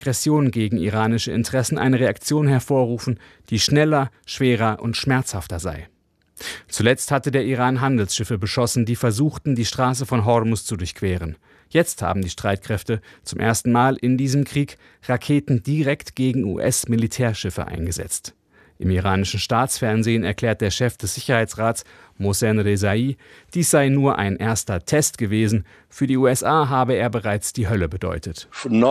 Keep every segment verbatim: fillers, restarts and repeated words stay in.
Aggression gegen iranische Interessen eine Reaktion hervorrufen, die schneller, schwerer und schmerzhafter sei. Zuletzt hatte der Iran Handelsschiffe beschossen, die versuchten, die Straße von Hormuz zu durchqueren. Jetzt haben die Streitkräfte zum ersten Mal in diesem Krieg Raketen direkt gegen U S-Militärschiffe eingesetzt. Im iranischen Staatsfernsehen erklärt der Chef des Sicherheitsrats, Mohsen Rezai, dies sei nur ein erster Test gewesen. Für die U S A habe er bereits die Hölle bedeutet.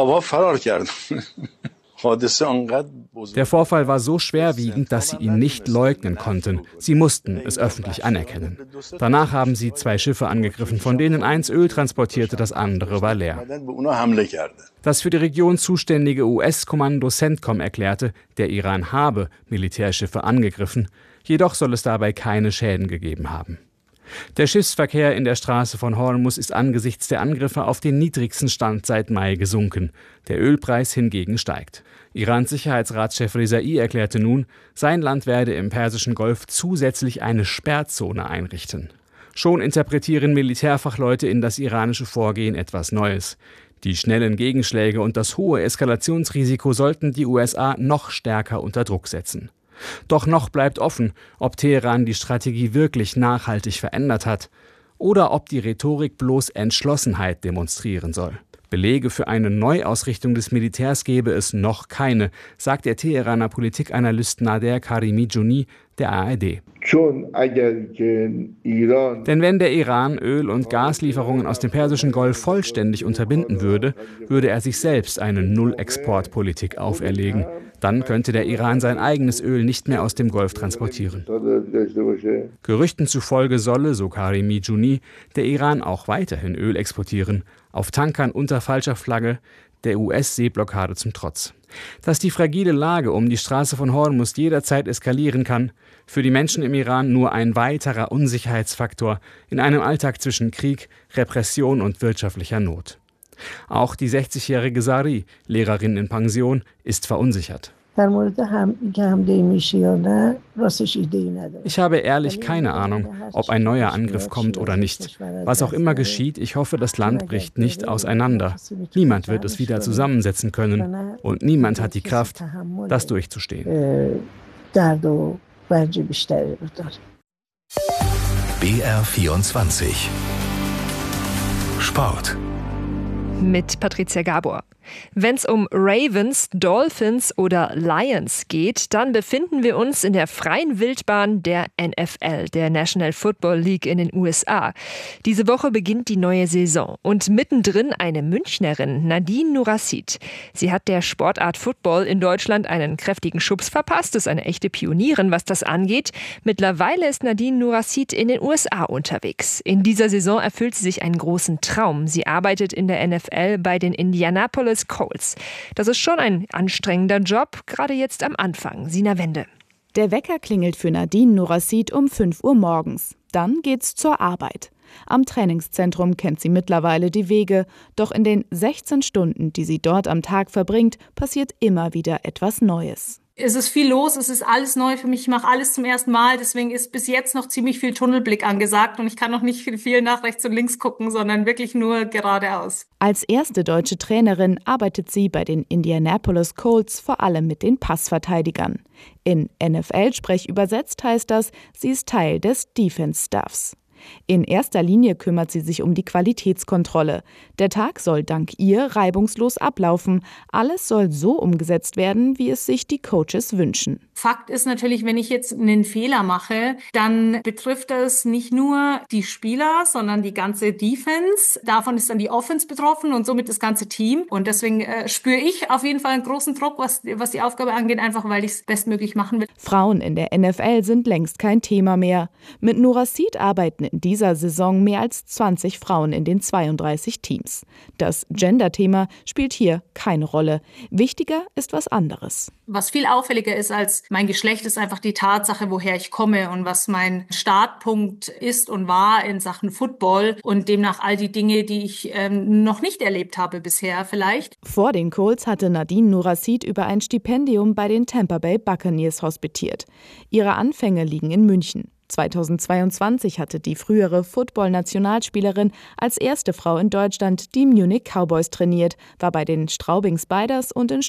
Der Vorfall war so schwerwiegend, dass sie ihn nicht leugnen konnten. Sie mussten es öffentlich anerkennen. Danach haben sie zwei Schiffe angegriffen, von denen eins Öl transportierte, das andere war leer. Das für die Region zuständige U S-Kommando CENTCOM erklärte, der Iran habe Militärschiffe angegriffen, jedoch soll es dabei keine Schäden gegeben haben. Der Schiffsverkehr in der Straße von Hormuz ist angesichts der Angriffe auf den niedrigsten Stand seit Mai gesunken. Der Ölpreis hingegen steigt. Irans Sicherheitsratschef Rezai erklärte nun, sein Land werde im Persischen Golf zusätzlich eine Sperrzone einrichten. Schon interpretieren Militärfachleute in das iranische Vorgehen etwas Neues. Die schnellen Gegenschläge und das hohe Eskalationsrisiko sollten die U S A noch stärker unter Druck setzen. Doch noch bleibt offen, ob Teheran die Strategie wirklich nachhaltig verändert hat oder ob die Rhetorik bloß Entschlossenheit demonstrieren soll. Belege für eine Neuausrichtung des Militärs gebe es noch keine, sagt der Teheraner Politikanalyst Nader Karimi-Jouni der A R D. Denn wenn der Iran Öl- und Gaslieferungen aus dem Persischen Golf vollständig unterbinden würde, würde er sich selbst eine Null-Export-Politik auferlegen. Dann könnte der Iran sein eigenes Öl nicht mehr aus dem Golf transportieren. Gerüchten zufolge solle, so Karimi-Jouni, der Iran auch weiterhin Öl exportieren, auf Tankern unter falscher Flagge, der U S-Seeblockade zum Trotz. Dass die fragile Lage um die Straße von Hormuz jederzeit eskalieren kann, für die Menschen im Iran nur ein weiterer Unsicherheitsfaktor in einem Alltag zwischen Krieg, Repression und wirtschaftlicher Not. Auch die sechzigjährige Sari, Lehrerin in Pension, ist verunsichert. Ich habe ehrlich keine Ahnung, ob ein neuer Angriff kommt oder nicht. Was auch immer geschieht, ich hoffe, das Land bricht nicht auseinander. Niemand wird es wieder zusammensetzen können und niemand hat die Kraft, das durchzustehen. B R vierundzwanzig Sport mit Patricia Gabor. Wenn es um Ravens, Dolphins oder Lions geht, dann befinden wir uns in der freien Wildbahn der N F L, der National Football League in den U S A. Diese Woche beginnt die neue Saison und mittendrin eine Münchnerin, Nadine Nouracid. Sie hat der Sportart Football in Deutschland einen kräftigen Schubs verpasst, ist eine echte Pionierin, was das angeht. Mittlerweile ist Nadine Nouracid in den U S A unterwegs. In dieser Saison erfüllt sie sich einen großen Traum. Sie arbeitet in der N F L bei den Indianapolis Colts. Das ist schon ein anstrengender Job, gerade jetzt am Anfang. Sina Wende. Der Wecker klingelt für Nadine Nouracid um fünf Uhr morgens. Dann geht's zur Arbeit. Am Trainingszentrum kennt sie mittlerweile die Wege. Doch in den sechzehn Stunden, die sie dort am Tag verbringt, passiert immer wieder etwas Neues. Es ist viel los, es ist alles neu für mich, ich mache alles zum ersten Mal, deswegen ist bis jetzt noch ziemlich viel Tunnelblick angesagt und ich kann noch nicht viel nach rechts und links gucken, sondern wirklich nur geradeaus. Als erste deutsche Trainerin arbeitet sie bei den Indianapolis Colts vor allem mit den Passverteidigern. In N F L-Sprech übersetzt heißt das, sie ist Teil des Defense-Staffs. In erster Linie kümmert sie sich um die Qualitätskontrolle. Der Tag soll dank ihr reibungslos ablaufen. Alles soll so umgesetzt werden, wie es sich die Coaches wünschen. Fakt ist natürlich, wenn ich jetzt einen Fehler mache, dann betrifft das nicht nur die Spieler, sondern die ganze Defense. Davon ist dann die Offense betroffen und somit das ganze Team. Und deswegen äh, spüre ich auf jeden Fall einen großen Druck, was, was die Aufgabe angeht, einfach weil ich es bestmöglich machen will. Frauen in der N F L sind längst kein Thema mehr. Mit Nouracid arbeiten in dieser Saison mehr als zwanzig Frauen in den zweiunddreißig Teams. Das Gender-Thema spielt hier keine Rolle. Wichtiger ist was anderes. Was viel auffälliger ist als mein Geschlecht, ist einfach die Tatsache, woher ich komme und was mein Startpunkt ist und war in Sachen Football und demnach all die Dinge, die ich ähm, noch nicht erlebt habe bisher vielleicht. Vor den Colts hatte Nadine Nouracid über ein Stipendium bei den Tampa Bay Buccaneers hospitiert. Ihre Anfänge liegen in München. zweitausendzweiundzwanzig hatte die frühere Football-Nationalspielerin als erste Frau in Deutschland die Munich Cowboys trainiert, war bei den Straubing Spiders und in